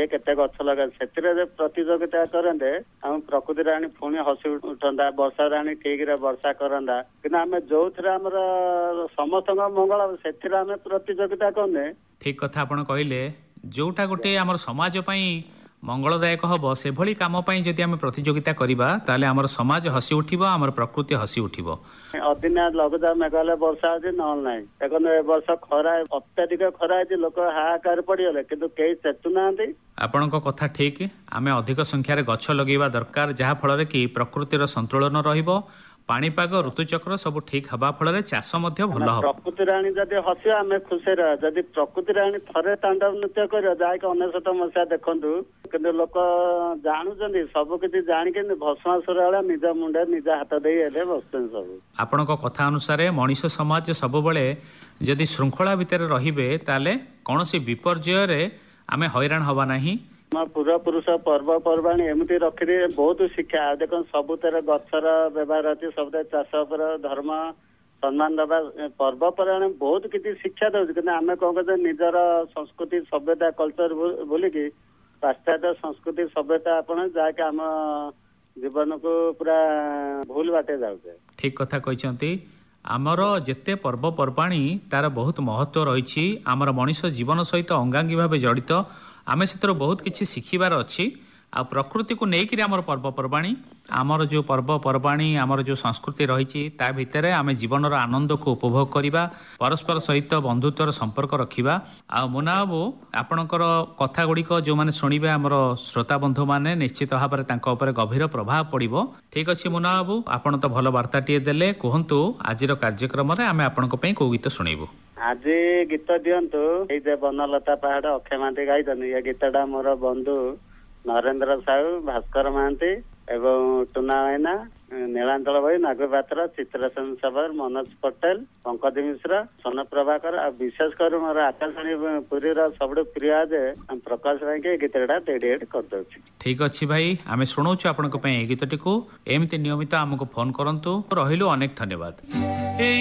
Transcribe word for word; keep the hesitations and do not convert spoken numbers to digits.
किए केते गछ लगा से प्रतियोगिता करते आम प्रकृति राणी पुणी हसी उठंदा वर्षा राणी ठीक रे वर्षा करंदा कि आम जो आम समस्त मंगल से प्रतियोगिता करने ठीक कथा आपण कहले जोटा गोटे आम समाज मंगलदायक हम से भली काम जदि आम प्रतियोगिता करवा ताले आमर समाज हसी उठिबो आमर प्रकृति हसी उठिबो। अदिना लघुचाप मेघालय वर्षा आज ना देखो ए वर्ष खरा अत्याधिक खरा है लोक हाहाकार पड़गले कि कई चेतुना आपण कथा ठीक आम अधिक संख्यार गछ लगेवा दरकार जहा फल कि प्रकृतिर संतुलन रहिबो पाणीपाग ऋतुचक्र सब ठीक हवा फल चाष भल हम प्रकृति राणी जदि हस आम खुशी रहा जदि प्रकृति राणी थे तांडव नृत्य कर जहाँकि अनेशत मसीहा देखु कि लोक जानुंट सब किसी जाणिक भस्मासुर वाला निज मुंडे निज हाथ दे बस सब आपण कथा अनुसार मनीष समाज सब बड़े जदि श्रृंखला भितर रहिबे ताले कौन सी विपर्जय आम हैरान हवा नहीं। पूर्व पुरुष पर्वपर्वाणी एमती रखी बहुत शिक्षा देख सबुतर गचर व्यवहार अच्छी सब चाष धर्म सम्मान दबा पर्वपर्वाणी बहुत किसी शिक्षा दे कि आम कौन कर निजर संस्कृति सभ्यता कल्चर बोलिकी पाश्चात्य संस्कृति सभ्यता आपण जहाँकि आम जीवन को पूरा भूल बाटे जाऊे। ठीक कथा कहते आमर जेते पर्वपर्वाणी तार बहुत महत्व रही आमर मनीष जीवन सहित अंगांगी भाव जड़ित आमे से बहुत किसी शिखिबार अच्छी आ प्रकृति को लेकिन आमर पर्वपर्वाणी आमर जो पर्वपर्वाणी आमर जो संस्कृति रही ता भितर आमे जीवनर आनंद को उपभोग करवा परस्पर सहित बंधुत्वर संपर्क रखा आ मुना बाबू आपणकर कथा गुड़िक जो मैंने शुणवे आमर श्रोता बंधु मैंने निश्चित भाव में गभीर प्रभाव पड़ो। ठीक अच्छे मुना बाबू आपन तो भल वार्ताटीए देले कहतु आज कार्यक्रम में आमे आपन कौ गीत शुणबू आज गीत दिंतु ये बनलता पहाड़ अक्षय महांती गाई ये गीतटा मोर बंधु नरेंद्र साहू भास्कर महांती एवं टुना मैना नीलांचल भाई नागु पात्र चित्रसेन सबर मनोज पटेल पंकज मिश्र सन प्रभाकर आ विशेष कर मोर आकाशवाणी पुरी सब प्रिय आज प्रकाश भाई के गीतटा डेडिकेट कर। ठीक अच्छी भाई आम शुणु आपण गीतटी को एमती नियमित आमको फोन करंतु रहिलु अनेक धन्यवाद।